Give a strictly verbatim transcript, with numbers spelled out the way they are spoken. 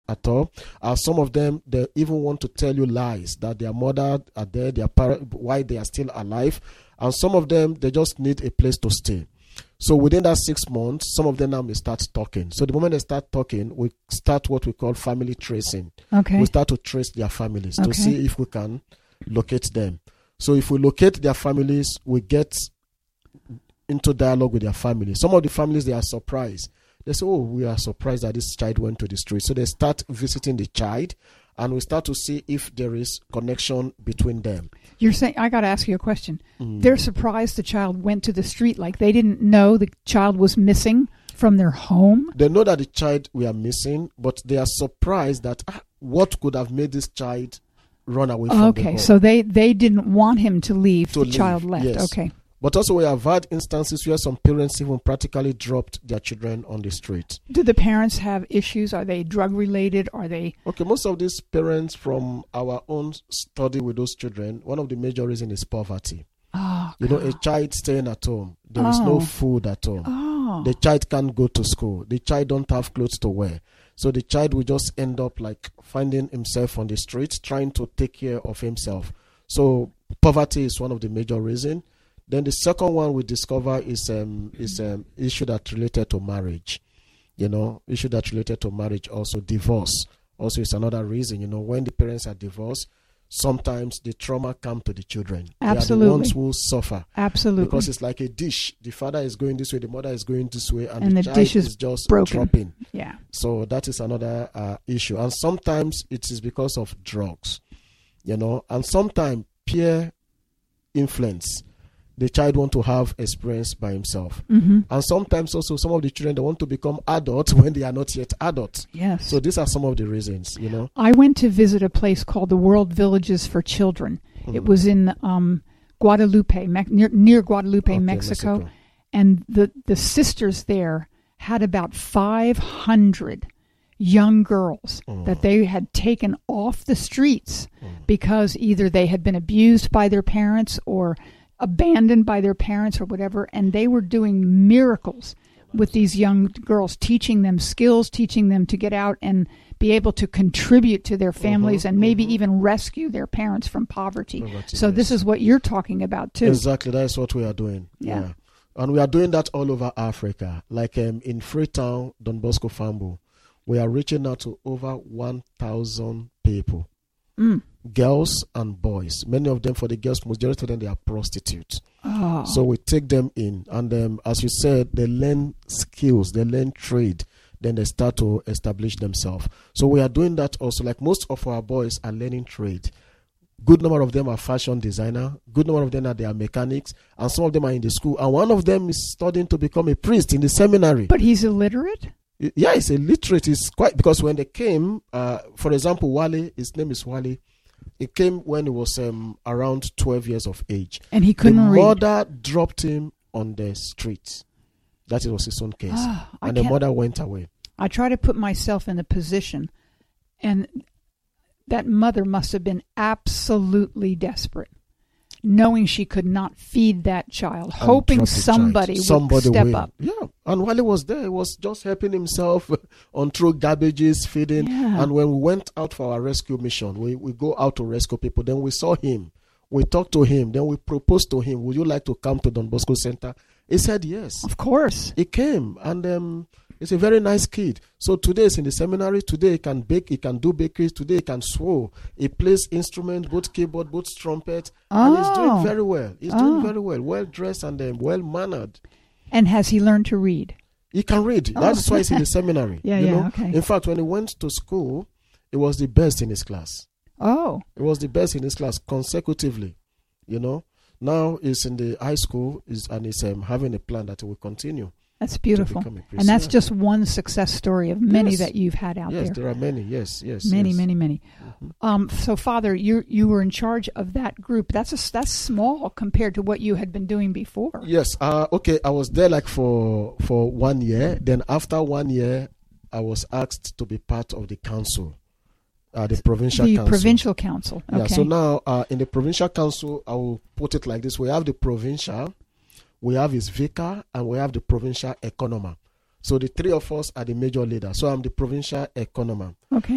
at all. Uh, some of them, they even want to tell you lies that their mother are there, their parent, why they are still alive. And some of them, they just need a place to stay. So within that six months, some of them now may start talking. So the moment they start talking, we start what we call family tracing. Okay. We start to trace their families Okay. to see if we can locate them. So if we locate their families, we get into dialogue with their families. Some of the families, they are surprised. They say, oh, we are surprised that this child went to the street. So they start visiting the child, and we start to see if there is connection between them. You're saying, I got to ask you a question. Mm. They're surprised the child went to the street, like they didn't know the child was missing from their home? They know that the child we are missing, but they are surprised that ah, what could have made this child run away from the Okay, home. so they, they didn't want him to leave. To the leave, child left. yes. Okay. But also we have had instances where some parents even practically dropped their children on the street. Do the parents have issues? Are they drug related? Are they... Okay, most of these parents, from our own study with those children, one of the major reasons is poverty. Oh, You know, a child staying at home, there is Oh. no food at home. Oh. The child can't go to school. The child don't have clothes to wear. So the child will just end up like finding himself on the street, trying to take care of himself. So poverty is one of the major reasons. Then the second one we discover is um is um issue that related to marriage. You know, issue that related to marriage, also divorce. Also is another reason. You know, when the parents are divorced, sometimes the trauma comes to the children. Absolutely. They are the ones who suffer. Absolutely. Because it's like a dish. The father is going this way, the mother is going this way, and, And the, the child dish is is just broken. dropping. Yeah. So that is another uh, issue. And sometimes it is because of drugs, you know, and sometimes peer influence. The child want to have experience by himself. Mm-hmm. And sometimes also some of the children, they want to become adults when they are not yet adults. Yes. So these are some of the reasons, you know. I went to visit a place called the World Villages for Children. Mhm. It was in um, Guadalupe, Me- near, near Guadalupe, Okay, Mexico. Mexico. And the, the sisters there had about five hundred young girls Mm. that they had taken off the streets because either they had been abused by their parents or abandoned by their parents or whatever, and they were doing miracles with these young girls, teaching them skills, teaching them to get out and be able to contribute to their families Mhm, and maybe mhm. even rescue their parents from poverty. Poverty, So this yes. is what you're talking about too. Exactly, that is what we are doing. Yeah. Yeah. And we are doing that all over Africa. Like um, in Freetown, Don Bosco Fambu, we are reaching out to over one thousand people. Mm. Girls and boys. Many of them, for the girls, majority of them, they are prostitutes. Oh. So we take them in, and um, as you said, they learn skills, they learn trade, then they start to establish themselves. So we are doing that also. Like most of our boys are learning trade. Good number of them are fashion designer. Good number of them are they are mechanics, and some of them are in the school. And one of them is studying to become a priest in the seminary. But he's illiterate? Yeah, he's illiterate. He's quite, because when they came, uh, for example, Wale, his name is Wale. He came when he was um, around twelve years of age. And he couldn't the read. mother dropped him on the street. That was his own case. Ah, I and the can't- mother went away. I try to put myself in the position, and that mother must have been absolutely desperate, knowing she could not feed that child, And hoping dropped the somebody child. would Somebody step will. up. Yeah. And while he was there, he was just helping himself on through garbages, feeding. Yeah. And when we went out for our rescue mission, we, we go out to rescue people. Then we saw him. We talked to him. Then we proposed to him, would you like to come to Don Bosco Center? He said yes. Of course. He came, and um, he's a very nice kid. So today he's in the seminary. Today he can bake, he can do bakeries. Today he can sew. He plays instruments, both keyboard, both trumpet. And he's doing Oh. very well. He's Oh. doing very well. Well dressed and um, well mannered. And has he learned to read? He can read. Oh. That's why he's in the seminary. Yeah, you yeah, know? okay. In fact, when he went to school, he was the best in his class. Oh. He was the best in his class consecutively. You know, now he's in the high school, is and he's um, having a plan that he will continue. That's beautiful. become a priest. And that's Yeah. just one success story of many Yes. that you've had out Yes, there. there are many. Yes, yes. Many, yes. many, many. Mhm. Um, so, Father, you you were in charge of that group. That's a, that's small compared to what you had been doing before. Yes. Uh, okay. I was there like for for one year. Then after one year, I was asked to be part of the council, uh, the provincial the council. provincial council. Okay. Yeah. So now, uh, in the provincial council, I will put it like this: we have the provincial, we have his vicar, and we have the provincial economer. So the three of us are the major leaders. So I'm the provincial economer. Okay.